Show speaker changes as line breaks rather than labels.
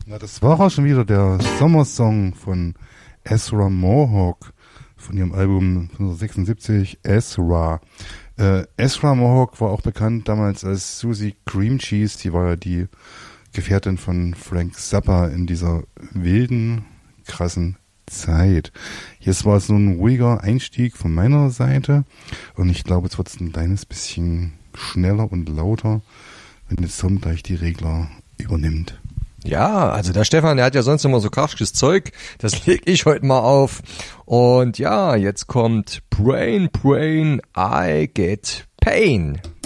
Na, das war auch schon wieder der Sommersong von Ezra Mohawk von ihrem Album 1976, Ezra. Ezra Mohawk war auch bekannt damals als Susie Cream Cheese. Die war ja die Gefährtin von Frank Zappa in dieser wilden, krassen Zeit. Jetzt war es nur ein ruhiger Einstieg von meiner Seite und ich glaube, jetzt wird es ein kleines bisschen schneller und lauter, wenn jetzt Tom gleich die Regler übernimmt.
Ja, also der Stefan, der hat ja sonst immer so kraftiges Zeug, das leg ich heute mal auf. Und ja, jetzt kommt Brain, I Get Pain.